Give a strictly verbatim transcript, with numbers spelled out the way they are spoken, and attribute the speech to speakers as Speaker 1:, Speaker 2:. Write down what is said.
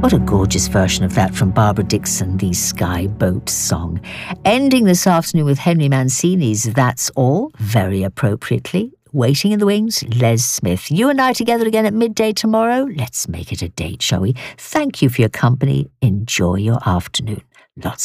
Speaker 1: What a gorgeous version of that from Barbara Dickson, the Sky Boat song. Ending this afternoon with Henry Mancini's That's All, very appropriately. Waiting in the Wings, Les Smith. You and I together again at midday tomorrow. Let's make it a date, shall we? Thank you for your company. Enjoy your afternoon. Lots